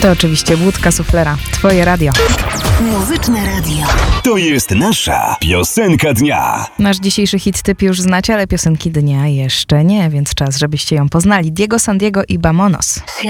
To oczywiście Wódka Suflera. Twoje radio. Muzyczne radio. To jest nasza piosenka dnia. Nasz dzisiejszy hit typ już znacie, ale piosenki dnia jeszcze nie, więc czas, żebyście ją poznali. Diego Sandiego i Bamonos.